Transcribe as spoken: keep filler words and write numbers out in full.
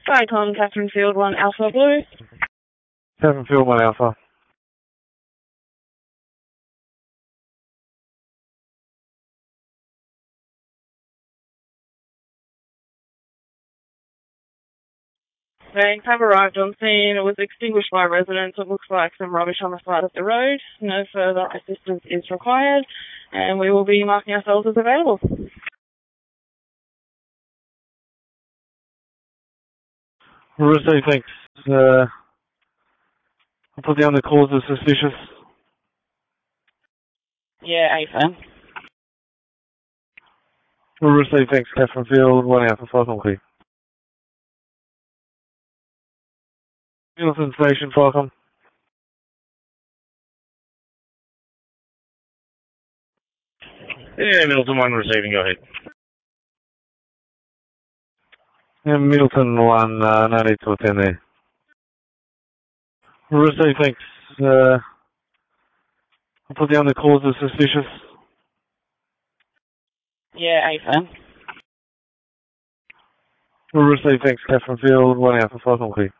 Icon, Catherine Field, one Alpha Blue. Catherine Field, one Alpha. Banks have arrived on scene. It was extinguished by residents. It looks like some rubbish on the side of the road. No further assistance is required, and we will be marking ourselves as available. Received, thanks. Uh, I'll put down the cause of suspicious. Yeah, A F A. Received, thanks. Catherine Field, one Alpha, five Monkey. Middleton Station, Falcon. Yeah, Middleton one receiving, go ahead. Yeah, Middleton one, uh, no need to attend there. Received, thanks. Uh, I'll put down the cause of suspicious. Yeah, A F A. Received, thanks. Catherine Field, one Alpha, five Monkey.